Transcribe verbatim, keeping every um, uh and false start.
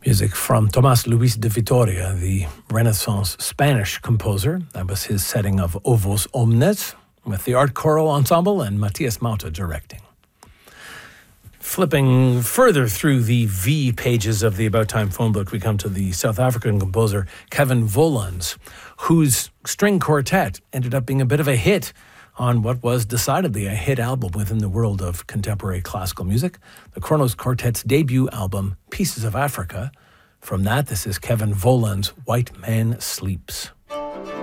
Music from Tomás Luis de Vitoria, the Renaissance Spanish composer. That was his setting of O Vos Omnes, with the Art Choral Ensemble and Matias Mauta directing. Flipping further through the V pages of the About Time phone book, we come to the South African composer Kevin Volans, whose string quartet ended up being a bit of a hit on what was decidedly a hit album within the world of contemporary classical music, the Kronos Quartet's debut album, Pieces of Africa. From that, this is Kevin Volans' White Man Sleeps.